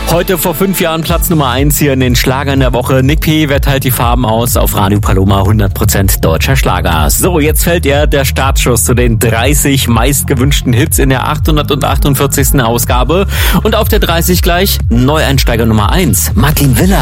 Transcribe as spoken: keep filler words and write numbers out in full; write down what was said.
Heute vor fünf Jahren Platz Nummer eins hier in den Schlagern der Woche. Nick P. Wer teilt die Farben aus auf Radio Paloma, hundert Prozent deutscher Schlager. So, jetzt fällt er der Startschuss zu den dreißig meistgewünschten Hits in der achthundertachtundvierzigsten Ausgabe. Und auf der dreißig gleich Neueinsteiger Nummer eins, Martin Willer.